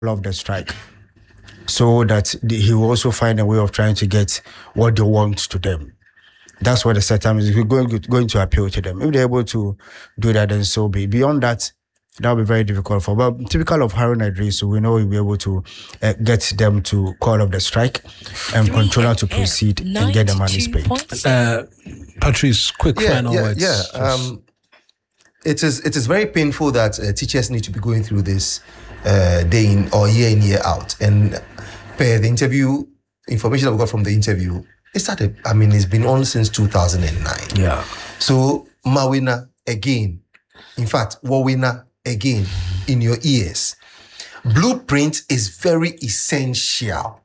of the strike, so that he will also find a way of trying to get what they want to them. That's what the set time is. We're going to appeal to them. If they're able to do that, then so be. Beyond that, that will be very difficult for. But typical of Haruna Idrisu, we know we'll be able to get them to call off the strike and controller to proceed and get the money paid. Patrice, quick final words. It is very painful that teachers need to be going through this day in or year in, year out. And per the interview, information that we got from the interview, it's been on since 2009. Yeah. So, Mawina again. In fact, Wawina again in your ears. Blueprint is very essential.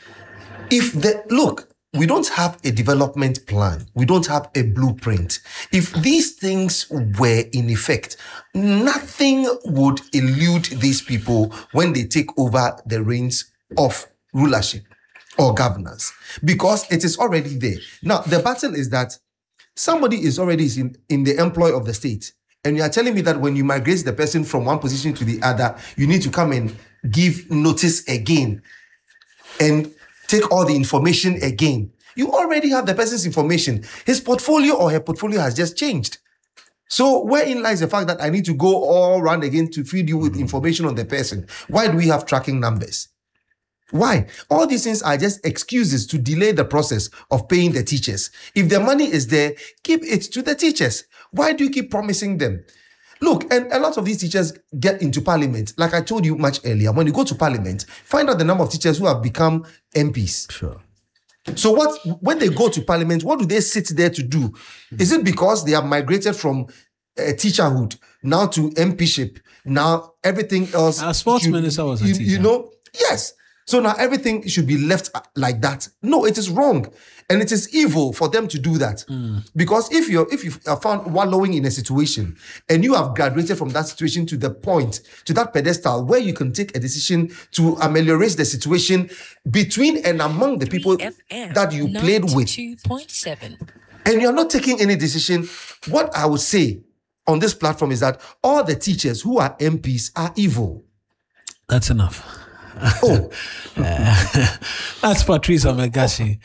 We don't have a development plan. We don't have a blueprint. If these things were in effect, nothing would elude these people when they take over the reins of rulership or governance, because it is already there. Now, the battle is that somebody is already in the employ of the state, and you are telling me that when you migrate the person from one position to the other, you need to come and give notice again and take all the information again. You already have the person's information. His portfolio or her portfolio has just changed. So wherein lies the fact that I need to go all around again to feed you with information on the person? Why do we have tracking numbers? Why? All these things are just excuses to delay the process of paying the teachers. If the money is there, give it to the teachers. Why do you keep promising them? Look, and a lot of these teachers get into parliament. Like I told you much earlier, when you go to parliament, find out the number of teachers who have become MPs. Sure. So when they go to parliament, what do they sit there to do? Is it because they have migrated from teacherhood now to MPship? Now everything else... Our sports minister was a teacher. You know? Yes. So now everything should be left like that. No, it is wrong. And it is evil for them to do that. Because if you are found wallowing in a situation and you have graduated from that situation to the point, to that pedestal where you can take a decision to ameliorate the situation between and among the people that you played with, and you're not taking any decision, what I would say on this platform is that all the teachers who are MPs are evil. That's enough. Oh, that's Patrice Omegachi.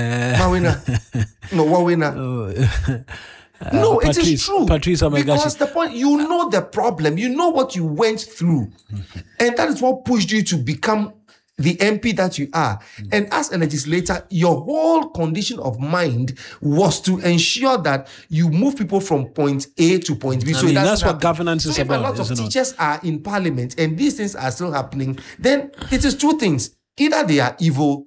Wawina. No, it is true. Patrice Omegachi. Because the point, you know the problem, you know what you went through, and that is what pushed you to become the MP that you are. And as a legislator, your whole condition of mind was to ensure that you move people from point A to point B. So that's what governance is about. If a lot of teachers are in parliament and these things are still happening, then it is two things. Either they are evil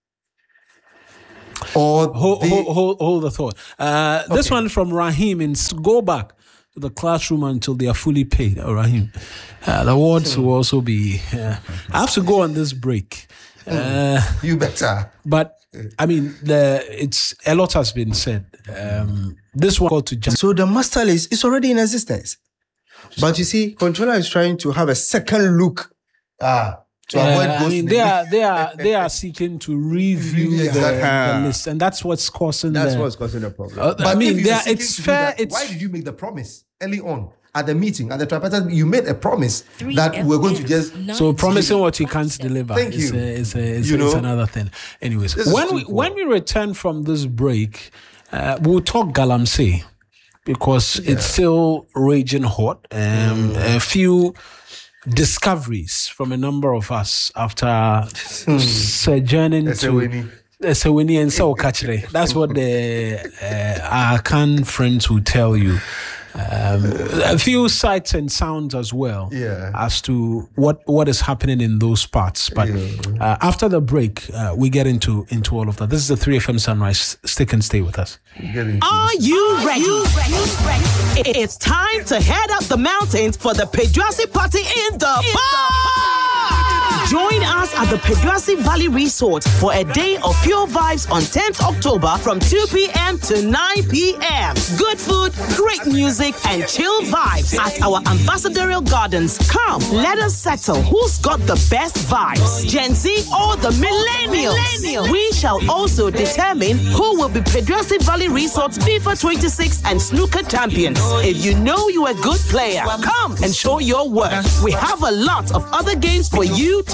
or hold the thought. This one from Rahim in Go Back to the classroom until they are fully paid. Rahim. The awards will also be... I have to go on this break. You better. But, I mean, it's a lot has been said. This one called to... So the master list is already in existence. But you see, controller is trying to have a second look to avoid I mean, they are seeking to review the list, and that's what's causing the problem. But I mean, it's fair. Why did you make the promise early on at the meeting at the tripartite? You made a promise that we're going to just promising what you can't deliver. Thank you. Is another thing. Anyways, when we return from this break, we'll talk Galamsey because it's still raging hot. A few discoveries from a number of us after sojourning to Esewini and Sao Kachre. That's what our Akan friends will tell you. A few sights and sounds as well as to what is happening in those parts. But after the break, we get into all of that. This is the 3FM Sunrise. Stick and stay with us. Are you ready? It's time to head up the mountains for the Pedrassi party in the park. Join us us at the Peduasi Valley Resort for a day of pure vibes on 10th October from 2 p.m. to 9 p.m. Good food, great music, and chill vibes at our ambassadorial gardens. Come, let us settle who's got the best vibes, Gen Z or the millennials. We shall also determine who will be Peduasi Valley Resort's FIFA 26 and snooker champions. If you know you're a good player, come and show your worth. We have a lot of other games for you to